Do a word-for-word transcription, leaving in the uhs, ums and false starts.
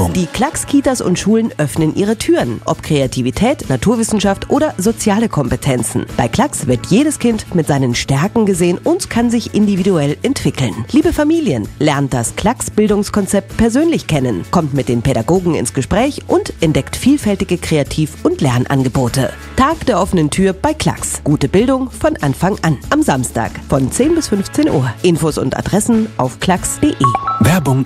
Werbung. Die Klacks Kitas und Schulen öffnen ihre Türen. Ob Kreativität, Naturwissenschaft oder soziale Kompetenzen. Bei Klacks wird jedes Kind mit seinen Stärken gesehen und kann sich individuell entwickeln. Liebe Familien, lernt das Klacks Bildungskonzept persönlich kennen, kommt mit den Pädagogen ins Gespräch und entdeckt vielfältige Kreativ- und Lernangebote. Tag der offenen Tür bei Klacks. Gute Bildung von Anfang an. Am Samstag von zehn bis fünfzehn Uhr. Infos und Adressen auf klacks punkt de. Werbung